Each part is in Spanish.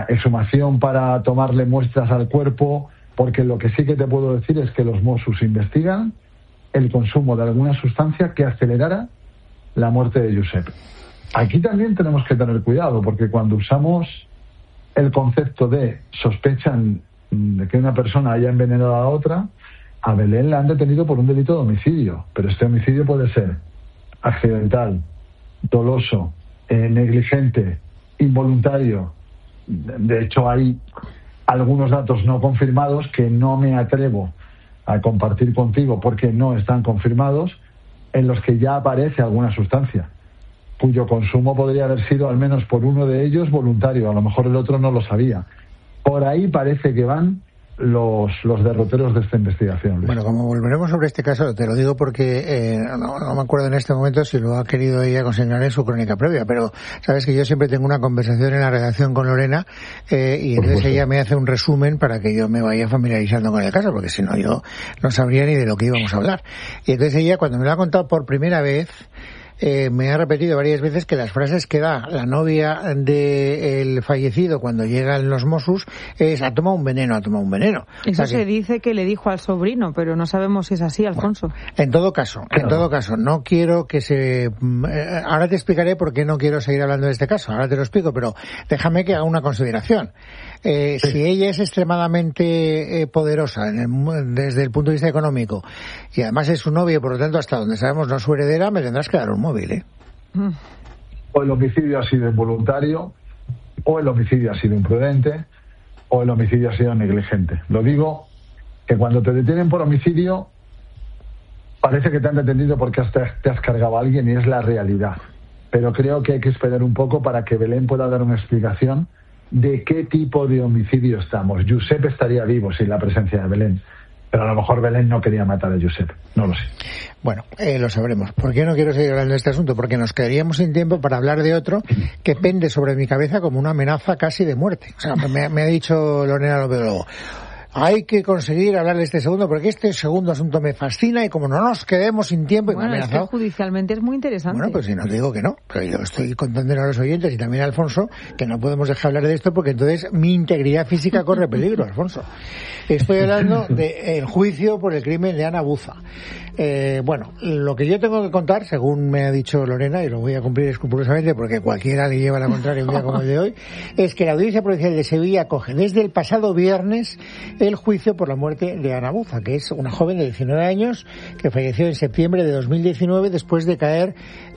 exhumación para tomarle muestras al cuerpo, porque lo que sí que te puedo decir es que los Mossos investigan el consumo de alguna sustancia que acelerara la muerte de Josep. Aquí también tenemos que tener cuidado, porque cuando usamos el concepto de sospechan de que una persona haya envenenado a otra, a Belén la han detenido por un delito de homicidio, pero este homicidio puede ser accidental, doloso, negligente, involuntario. De hecho, hay algunos datos no confirmados que no me atrevo a compartir contigo porque no están confirmados, en los que ya aparece alguna sustancia cuyo consumo podría haber sido, al menos por uno de ellos, voluntario. A lo mejor el otro no lo sabía. Por ahí parece que van los derroteros de esta investigación, Luis. Bueno, como volveremos sobre este caso, te lo digo porque no me acuerdo en este momento si lo ha querido ella consignar en su crónica previa, pero sabes que yo siempre tengo una conversación en la redacción con Lorena y entonces ella me hace un resumen para que yo me vaya familiarizando con el caso, porque si no yo no sabría ni de lo que íbamos a hablar. Y entonces ella, cuando me lo ha contado por primera vez, me ha repetido varias veces que las frases que da la novia del fallecido cuando llegan los Mossos es ha tomado un veneno. Eso se dice que le dijo al sobrino, pero no sabemos si es así, Alfonso. Bueno, en todo caso, no quiero que se... ahora te explicaré por qué no quiero seguir hablando de este caso, ahora te lo explico, pero déjame que haga una consideración. Si ella es extremadamente poderosa desde el punto de vista económico y además es su novia y por lo tanto hasta donde sabemos no su heredera, me tendrás que dar un móvil, O el homicidio ha sido involuntario, o el homicidio ha sido imprudente, o el homicidio ha sido negligente. Lo digo que cuando te detienen por homicidio parece que te han detenido porque te has cargado a alguien y es la realidad. Pero creo que hay que esperar un poco para que Belén pueda dar una explicación de qué tipo de homicidio estamos. Josep estaría vivo sin la presencia de Belén, pero a lo mejor Belén no quería matar a Josep, no lo sé. Bueno, lo sabremos. ¿Por qué no quiero seguir hablando de este asunto? Porque nos quedaríamos sin tiempo para hablar de otro que pende sobre mi cabeza como una amenaza casi de muerte. O sea, me ha dicho Lorena López-Lobo, hay que conseguir hablar de este segundo, porque este segundo asunto me fascina y como no nos quedemos sin tiempo... Bueno, y me ha amenazado, es que judicialmente es muy interesante. Bueno, pues si no te digo que no, pero yo estoy contando a los oyentes y también a Alfonso que no podemos dejar hablar de esto porque entonces mi integridad física corre peligro, Alfonso. Estoy hablando del juicio por el crimen de Ana Buza. Bueno, lo que yo tengo que contar, según me ha dicho Lorena, y lo voy a cumplir escrupulosamente porque cualquiera le lleva la contraria un día como el de hoy, es que la Audiencia Provincial de Sevilla acoge desde el pasado viernes el juicio por la muerte de Ana Buza, que es una joven de 19 años que falleció en septiembre de 2019 después de caer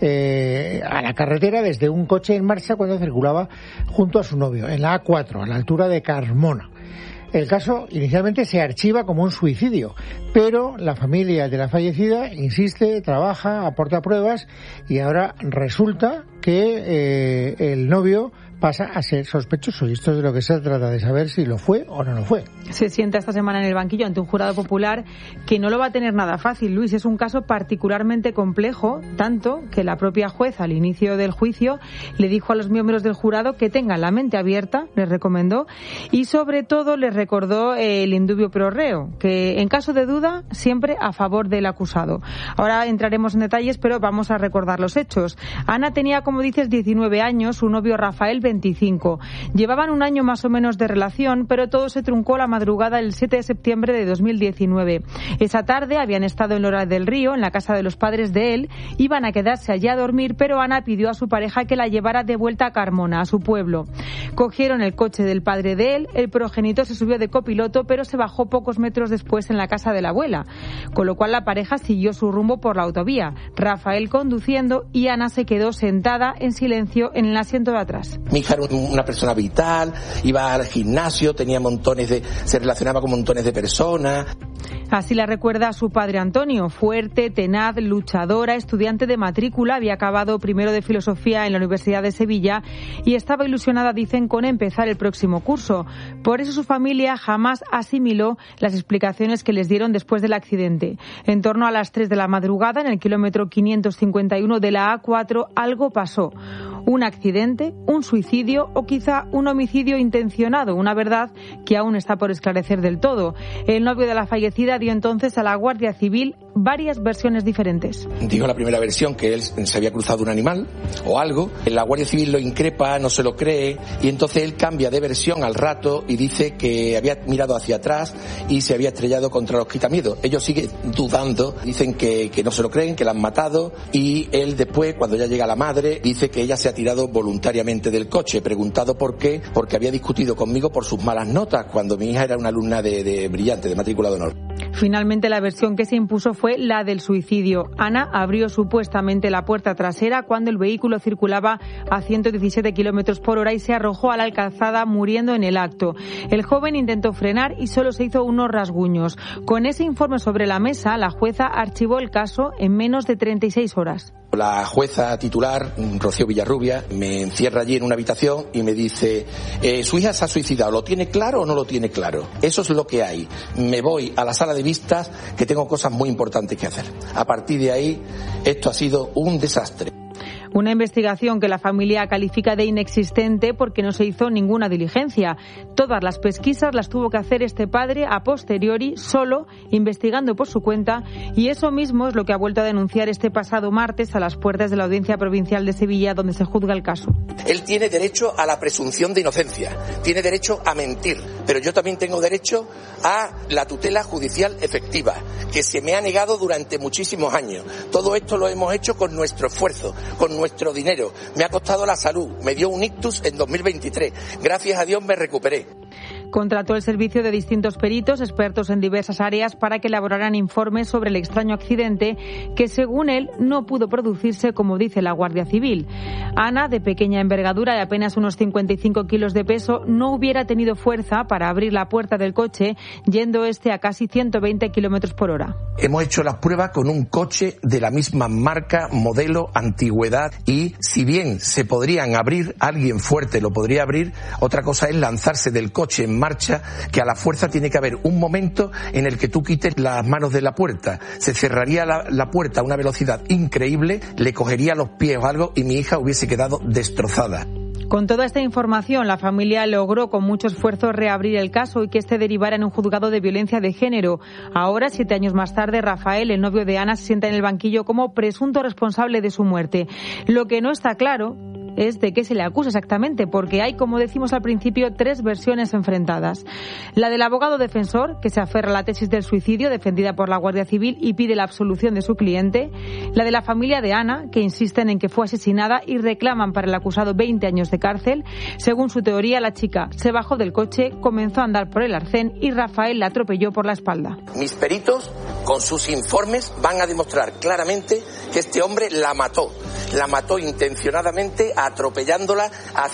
a la carretera desde un coche en marcha cuando circulaba junto a su novio, en la A4, a la altura de Carmona. El caso inicialmente se archiva como un suicidio, pero la familia de la fallecida insiste, trabaja, aporta pruebas y ahora resulta que el novio pasa a ser sospechoso y esto es de lo que se trata, de saber si lo fue o no lo fue. Se sienta esta semana en el banquillo ante un jurado popular que no lo va a tener nada fácil, Luis. Es un caso particularmente complejo, tanto que la propia jueza al inicio del juicio le dijo a los miembros del jurado que tengan la mente abierta, les recomendó, y sobre todo les recordó el indubio pro reo, que en caso de duda siempre a favor del acusado. Ahora entraremos en detalles, pero vamos a recordar los hechos. Ana tenía, como dices, 19 años, su novio Rafael 25. Llevaban un año más o menos de relación, pero todo se truncó la madrugada del 7 de septiembre de 2019. Esa tarde habían estado en Lora del Río, en la casa de los padres de él, iban a quedarse allí a dormir, pero Ana pidió a su pareja que la llevara de vuelta a Carmona, a su pueblo. Cogieron el coche del padre de él, el progenitor se subió de copiloto, pero se bajó pocos metros después en la casa de la abuela, con lo cual la pareja siguió su rumbo por la autovía, Rafael conduciendo y Ana se quedó sentada en silencio en el asiento de atrás. Mi hija era una persona vital, iba al gimnasio, se relacionaba con montones de personas. Así la recuerda a su padre Antonio, fuerte, tenaz, luchadora, estudiante de matrícula, había acabado primero de filosofía en la Universidad de Sevilla y estaba ilusionada, dicen, con empezar el próximo curso. Por eso su familia jamás asimiló las explicaciones que les dieron después del accidente. En torno a las 3 de la madrugada, en el kilómetro 551 de la A4, algo pasó. Un accidente, un suicidio o quizá un homicidio intencionado, una verdad que aún está por esclarecer del todo. El novio de la fallecida dio entonces a la Guardia Civil varias versiones diferentes. Dijo la primera versión que él se había cruzado un animal o algo, la Guardia Civil lo increpa, no se lo cree, y entonces él cambia de versión al rato y dice que había mirado hacia atrás y se había estrellado contra los quitamiedos. Ellos siguen dudando, dicen que no se lo creen, que la han matado, y él después, cuando ya llega la madre, dice que ella se ha tirado voluntariamente del coche. Preguntado por qué, porque había discutido conmigo por sus malas notas cuando mi hija era una alumna de brillante, de matrícula de honor. Finalmente, la versión que se impuso fue la del suicidio. Ana abrió supuestamente la puerta trasera cuando el vehículo circulaba a 117 kilómetros por hora y se arrojó a la calzada, muriendo en el acto. El joven intentó frenar y solo se hizo unos rasguños. Con ese informe sobre la mesa, la jueza archivó el caso en menos de 36 horas. La jueza titular, Rocío Villarrubia, me encierra allí en una habitación y me dice, su hija se ha suicidado, ¿lo tiene claro o no lo tiene claro? Eso es lo que hay. Me voy a la sala de vistas, que tengo cosas muy importantes que hacer. A partir de ahí, esto ha sido un desastre. Una investigación que la familia califica de inexistente porque no se hizo ninguna diligencia. Todas las pesquisas las tuvo que hacer este padre a posteriori, solo, investigando por su cuenta, y eso mismo es lo que ha vuelto a denunciar este pasado martes a las puertas de la Audiencia Provincial de Sevilla, donde se juzga el caso. Él tiene derecho a la presunción de inocencia, tiene derecho a mentir, pero yo también tengo derecho a la tutela judicial efectiva, que se me ha negado durante muchísimos años. Todo esto lo hemos hecho con nuestro esfuerzo, con nuestro dinero. Me ha costado la salud, me dio un ictus en 2023. Gracias a Dios me recuperé. Contrató el servicio de distintos peritos, expertos en diversas áreas, para que elaboraran informes sobre el extraño accidente que, según él, no pudo producirse, como dice la Guardia Civil. Ana, de pequeña envergadura y apenas unos 55 kilos de peso, no hubiera tenido fuerza para abrir la puerta del coche, yendo a casi 120 kilómetros por hora. Hemos hecho las pruebas con un coche de la misma marca, modelo, antigüedad, y si bien se podrían abrir, alguien fuerte lo podría abrir, otra cosa es lanzarse del coche en marcha, que a la fuerza tiene que haber un momento en el que tú quites las manos de la puerta. Se cerraría la puerta a una velocidad increíble, le cogería los pies o algo y mi hija hubiese quedado destrozada. Con toda esta información, la familia logró con mucho esfuerzo reabrir el caso y que este derivara en un juzgado de violencia de género. Ahora, 7 años más tarde, Rafael, el novio de Ana, se sienta en el banquillo como presunto responsable de su muerte. Lo que no está claro es de qué se le acusa exactamente, porque hay, como decimos al principio, 3 versiones enfrentadas. La del abogado defensor, que se aferra a la tesis del suicidio defendida por la Guardia Civil y pide la absolución de su cliente. La de la familia de Ana, que insisten en que fue asesinada y reclaman para el acusado 20 años de cárcel. Según su teoría, la chica se bajó del coche, comenzó a andar por el arcén y Rafael la atropelló por la espalda. Mis peritos, con sus informes, van a demostrar claramente que este hombre la mató intencionadamente, atropellándola a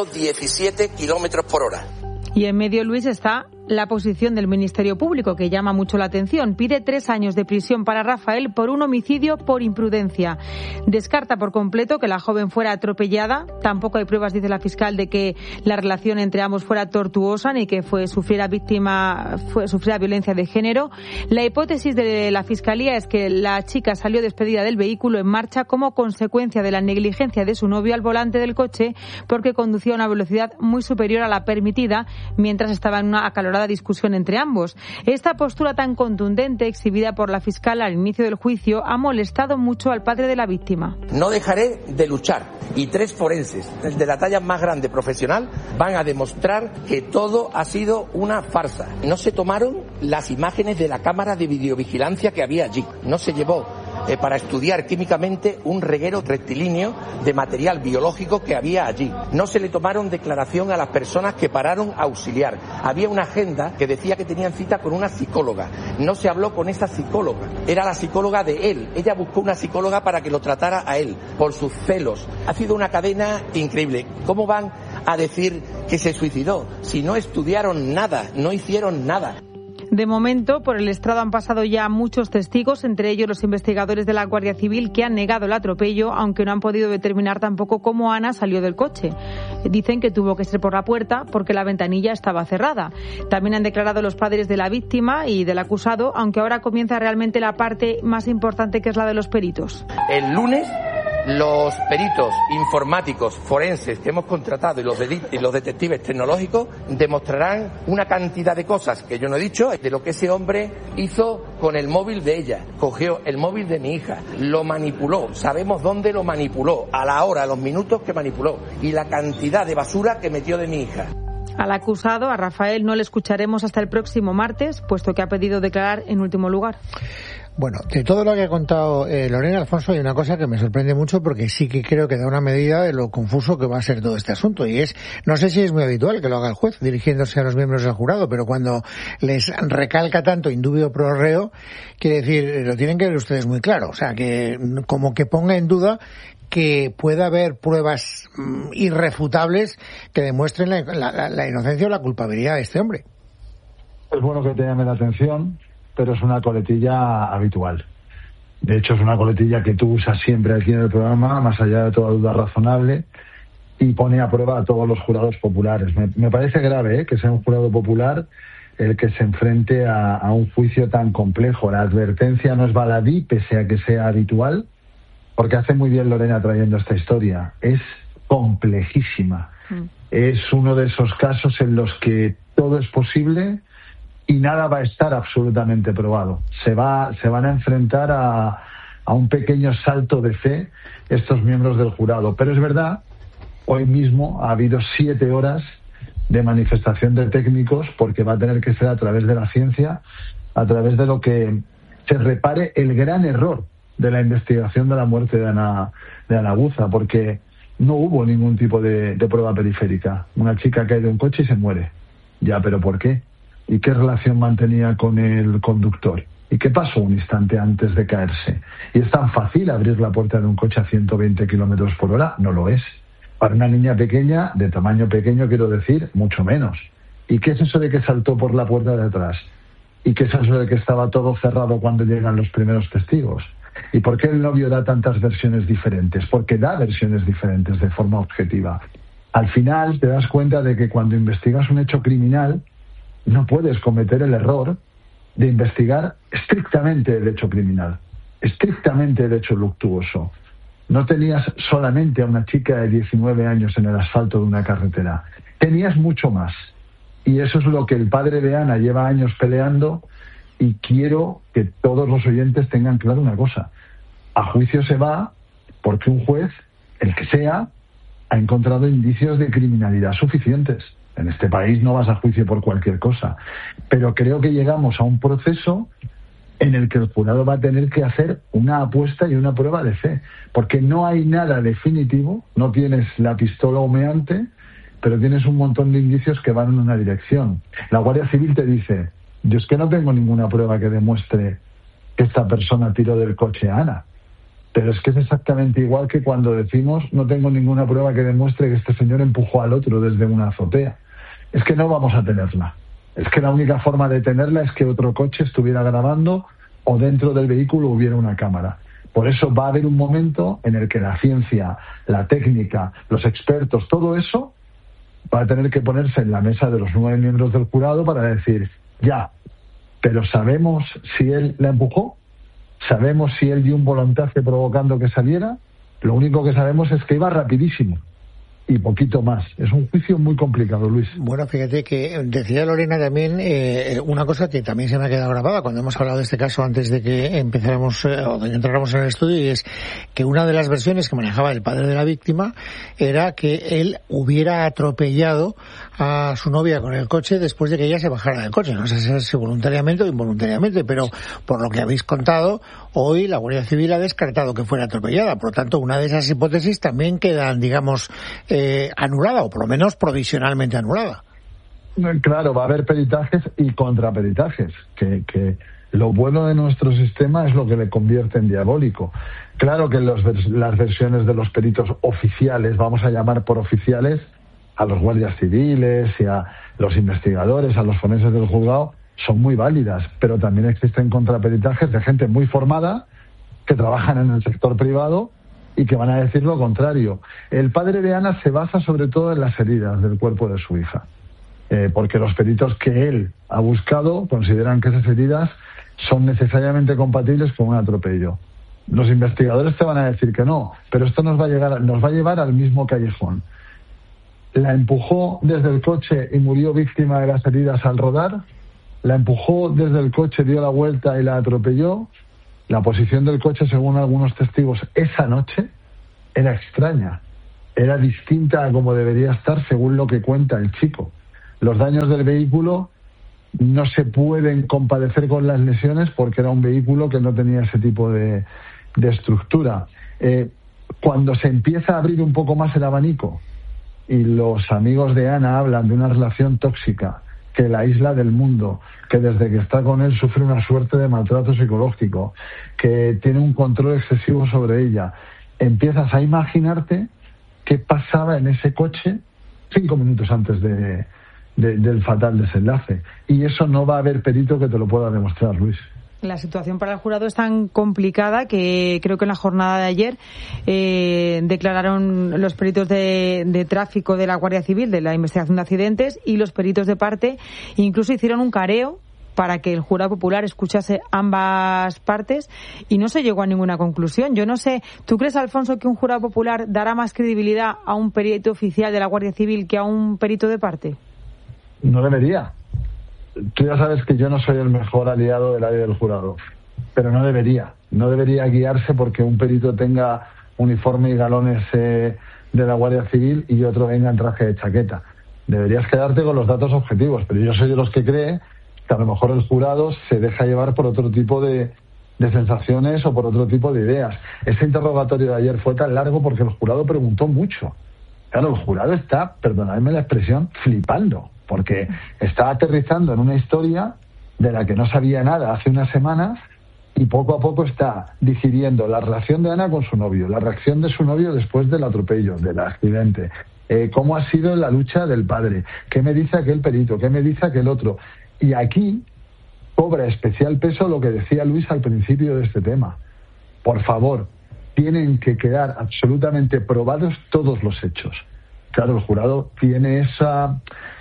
117 kilómetros por hora. Y en medio, Luis, está la posición del Ministerio Público, que llama mucho la atención. Pide 3 años de prisión para Rafael por un homicidio por imprudencia. Descarta por completo que la joven fuera atropellada. Tampoco hay pruebas, dice la fiscal, de que la relación entre ambos fuera tortuosa ni que sufriera violencia de género. La hipótesis de la fiscalía es que la chica salió despedida del vehículo en marcha como consecuencia de la negligencia de su novio al volante del coche, porque conducía a una velocidad muy superior a la permitida mientras estaba en una acalorada discusión entre ambos. Esta postura tan contundente, exhibida por la fiscal al inicio del juicio, ha molestado mucho al padre de la víctima. No dejaré de luchar, y 3 forenses de la talla más grande profesional van a demostrar que todo ha sido una farsa. No se tomaron las imágenes de la cámara de videovigilancia que había allí. No se llevó para estudiar químicamente un reguero rectilíneo de material biológico que había allí. No se le tomaron declaración a las personas que pararon a auxiliar. Había una agenda que decía que tenían cita con una psicóloga. No se habló con esa psicóloga. Era la psicóloga de él. Ella buscó una psicóloga para que lo tratara a él, por sus celos. Ha sido una cadena increíble. ¿Cómo van a decir que se suicidó si no estudiaron nada, no hicieron nada? De momento, por el estrado han pasado ya muchos testigos, entre ellos los investigadores de la Guardia Civil, que han negado el atropello, aunque no han podido determinar tampoco cómo Ana salió del coche. Dicen que tuvo que ser por la puerta porque la ventanilla estaba cerrada. También han declarado los padres de la víctima y del acusado, aunque ahora comienza realmente la parte más importante, que es la de los peritos. El lunes Los peritos informáticos forenses que hemos contratado y los detectives tecnológicos demostrarán una cantidad de cosas que yo no he dicho, de lo que ese hombre hizo con el móvil de ella. Cogió el móvil de mi hija, lo manipuló, sabemos dónde lo manipuló, a la hora, a los minutos que manipuló, y la cantidad de basura que metió de mi hija. Al acusado, a Rafael, no le escucharemos hasta el próximo martes, puesto que ha pedido declarar en último lugar. Bueno, de todo lo que ha contado Lorena, Alfonso, hay una cosa que me sorprende mucho porque sí que creo que da una medida de lo confuso que va a ser todo este asunto, y es, no sé si es muy habitual que lo haga el juez dirigiéndose a los miembros del jurado, pero cuando les recalca tanto indubio pro reo, quiere decir, lo tienen que ver ustedes muy claro, o sea, que como que ponga en duda que pueda haber pruebas irrefutables que demuestren la inocencia o la culpabilidad de este hombre. Es bueno que te llame la atención, pero es una coletilla habitual. De hecho, es una coletilla que tú usas siempre aquí en el programa, más allá de toda duda razonable, y pone a prueba a todos los jurados populares. Me parece grave que sea un jurado popular el que se enfrente a un juicio tan complejo. La advertencia no es baladí, pese a que sea habitual, porque hace muy bien Lorena trayendo esta historia. Es complejísima. Es uno de esos casos en los que todo es posible y nada va a estar absolutamente probado. Se van a enfrentar a un pequeño salto de fe estos miembros del jurado. Pero es verdad, hoy mismo ha habido 7 horas de manifestación de técnicos, porque va a tener que ser a través de la ciencia, a través de lo que se repare el gran error de la investigación de la muerte de Ana Guza, porque no hubo ningún tipo de prueba periférica. Una chica cae de un coche y se muere. Ya, ¿pero por qué? ¿Y qué relación mantenía con el conductor? ¿Y qué pasó un instante antes de caerse? ¿Y es tan fácil abrir la puerta de un coche a 120 kilómetros por hora? No lo es. Para una niña pequeña, de tamaño pequeño, quiero decir, mucho menos. ¿Y qué es eso de que saltó por la puerta de atrás? ¿Y qué es eso de que estaba todo cerrado cuando llegan los primeros testigos? ¿Y por qué el novio da tantas versiones diferentes? Porque da versiones diferentes de forma objetiva. Al final te das cuenta de que cuando investigas un hecho criminal, no puedes cometer el error de investigar estrictamente el hecho criminal, estrictamente el hecho luctuoso. No tenías solamente a una chica de 19 años en el asfalto de una carretera, tenías mucho más. Y eso es lo que el padre de Ana lleva años peleando, y quiero que todos los oyentes tengan claro una cosa. A juicio se va porque un juez, el que sea, ha encontrado indicios de criminalidad suficientes. En este país no vas a juicio por cualquier cosa. Pero creo que llegamos a un proceso en el que el jurado va a tener que hacer una apuesta y una prueba de fe. Porque no hay nada definitivo, no tienes la pistola humeante, pero tienes un montón de indicios que van en una dirección. La Guardia Civil te dice, yo es que no tengo ninguna prueba que demuestre que esta persona tiró del coche a Ana. Pero es que es exactamente igual que cuando decimos, no tengo ninguna prueba que demuestre que este señor empujó al otro desde una azotea. Es que no vamos a tenerla. Es que la única forma de tenerla es que otro coche estuviera grabando o dentro del vehículo hubiera una cámara. Por eso va a haber un momento en el que la ciencia, la técnica, los expertos, todo eso va a tener que ponerse en la mesa de los 9 miembros del jurado para decir, ya, pero ¿sabemos si él la empujó? ¿Sabemos si él dio un volantaje provocando que saliera? Lo único que sabemos es que iba rapidísimo. Y poquito más. Es un juicio muy complicado, Luis. Bueno, fíjate que decía Lorena también una cosa que también se me ha quedado grabada cuando hemos hablado de este caso antes de que empezáramos o de que entráramos en el estudio, y es que una de las versiones que manejaba el padre de la víctima era que él hubiera atropellado a su novia con el coche después de que ella se bajara del coche. No sé si voluntariamente o involuntariamente, pero por lo que habéis contado, hoy la Guardia Civil ha descartado que fuera atropellada. Por lo tanto, una de esas hipótesis también quedan, digamos, anulada, o por lo menos provisionalmente anulada. Claro, va a haber peritajes y contraperitajes, que lo bueno de nuestro sistema es lo que le convierte en diabólico. Claro que las versiones de los peritos oficiales, vamos a llamar por oficiales a los guardias civiles y a los investigadores, a los forenses del juzgado, son muy válidas, pero también existen contraperitajes de gente muy formada que trabajan en el sector privado y que van a decir lo contrario. El padre de Ana se basa sobre todo en las heridas del cuerpo de su hija, porque los peritos que él ha buscado consideran que esas heridas son necesariamente compatibles con un atropello. Los investigadores te van a decir que no, pero esto nos va a llevar al mismo callejón. La empujó desde el coche y murió víctima de las heridas al rodar. La empujó desde el coche, dio la vuelta y la atropelló. La posición del coche, según algunos testigos, esa noche era extraña. Era distinta a como debería estar según lo que cuenta el chico. Los daños del vehículo no se pueden compadecer con las lesiones porque era un vehículo que no tenía ese tipo de estructura. Cuando se empieza a abrir un poco más el abanico y los amigos de Ana hablan de una relación tóxica que la aísla del mundo, que desde que está con él sufre una suerte de maltrato psicológico, que tiene un control excesivo sobre ella, empiezas a imaginarte qué pasaba en ese coche 5 minutos antes del fatal desenlace. Y eso no va a haber perito que te lo pueda demostrar, Luis. La situación para el jurado es tan complicada que creo que en la jornada de ayer declararon los peritos de tráfico de la Guardia Civil, de la investigación de accidentes, y los peritos de parte, incluso hicieron un careo para que el jurado popular escuchase ambas partes y no se llegó a ninguna conclusión. Yo no sé, ¿tú crees, Alfonso, que un jurado popular dará más credibilidad a un perito oficial de la Guardia Civil que a un perito de parte? No debería. Tú ya sabes que yo no soy el mejor aliado del área del jurado, pero no debería guiarse porque un perito tenga uniforme y galones de la Guardia Civil y otro venga en traje de chaqueta. Deberías quedarte con los datos objetivos, pero yo soy de los que cree que a lo mejor el jurado se deja llevar por otro tipo de sensaciones o por otro tipo de ideas. Ese interrogatorio de ayer fue tan largo porque el jurado preguntó mucho. Claro, el jurado está, perdonadme la expresión, flipando, porque está aterrizando en una historia de la que no sabía nada hace unas semanas y poco a poco está digiriendo la relación de Ana con su novio, la reacción de su novio después del atropello, del accidente, cómo ha sido la lucha del padre, qué me dice aquel perito, qué me dice aquel otro. Y aquí cobra especial peso lo que decía Luis al principio de este tema. Por favor, tienen que quedar absolutamente probados todos los hechos. Claro, el jurado tiene esa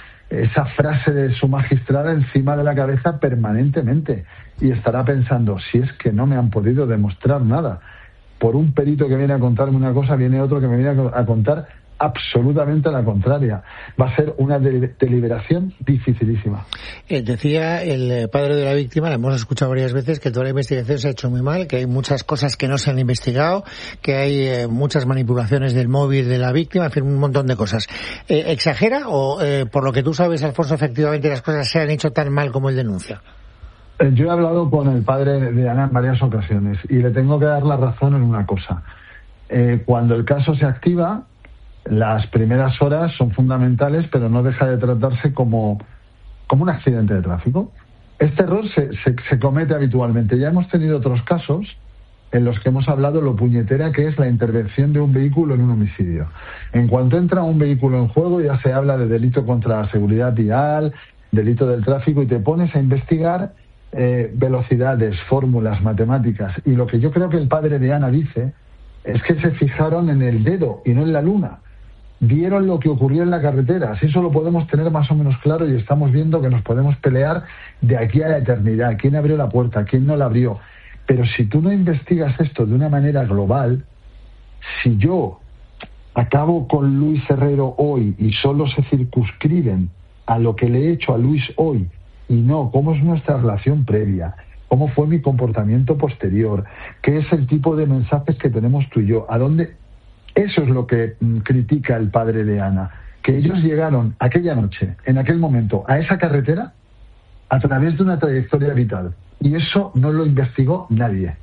frase de su magistrada encima de la cabeza permanentemente y estará pensando, si es que no me han podido demostrar nada. Por un perito que viene a contarme una cosa, viene otro que me viene a contar absolutamente la contraria. Va a ser una deliberación dificilísima. Decía el padre de la víctima, lo hemos escuchado varias veces, que toda la investigación se ha hecho muy mal, que hay muchas cosas que no se han investigado, que hay muchas manipulaciones del móvil de la víctima, en fin, un montón de cosas. ¿Exagera o, por lo que tú sabes, Alfonso, efectivamente las cosas se han hecho tan mal como él denuncia? Yo he hablado con el padre de Ana en varias ocasiones y le tengo que dar la razón en una cosa. Cuando el caso se activa, las primeras horas son fundamentales, pero no deja de tratarse como un accidente de tráfico. Este error se comete habitualmente. Ya hemos tenido otros casos en los que hemos hablado lo puñetera que es la intervención de un vehículo en un homicidio. En cuanto entra un vehículo en juego, ya se habla de delito contra la seguridad vial, delito del tráfico, y te pones a investigar velocidades, fórmulas, matemáticas. Y lo que yo creo que el padre de Ana dice es que se fijaron en el dedo y no en la luna. Vieron lo que ocurrió en la carretera. Así eso lo podemos tener más o menos claro y estamos viendo que nos podemos pelear de aquí a la eternidad. ¿Quién abrió la puerta? ¿Quién no la abrió? Pero si tú no investigas esto de una manera global, si yo acabo con Luis Herrero hoy y solo se circunscriben a lo que le he hecho a Luis hoy y no cómo es nuestra relación previa, cómo fue mi comportamiento posterior, qué es el tipo de mensajes que tenemos tú y yo, a dónde... Eso es lo que critica el padre de Ana, que ellos llegaron aquella noche, en aquel momento, a esa carretera a través de una trayectoria vital. Y eso no lo investigó nadie.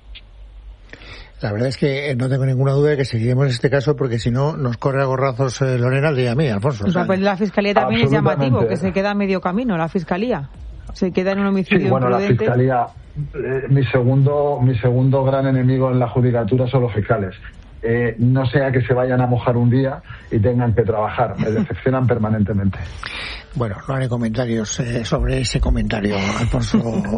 La verdad es que no tengo ninguna duda de que seguiremos este caso porque si no nos corre a gorrazos Lorena al día a mí, Alfonso. El papel de la Fiscalía también es llamativo, que se queda a medio camino, la Fiscalía. Se queda en un homicidio sí, bueno, imprudente. La Fiscalía, mi segundo gran enemigo en la judicatura son los fiscales. No sea que se vayan a mojar un día y tengan que trabajar. Me decepcionan permanentemente. Bueno, no haré comentarios sobre ese comentario, Alfonso.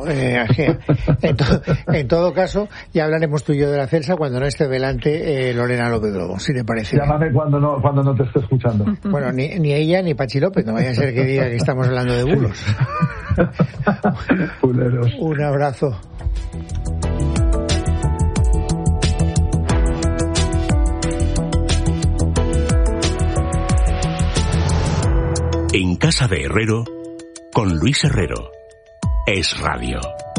En todo caso, ya hablaremos tú y yo de la Celsa cuando no esté delante Lorena López Lobo, si te parece. Llámame cuando no te esté escuchando. Bueno, ni ella ni Pachi López, no vaya a ser que diga que estamos hablando de bulos. Buleros. Un abrazo. En Casa de Herrero, con Luis Herrero. Es Radio.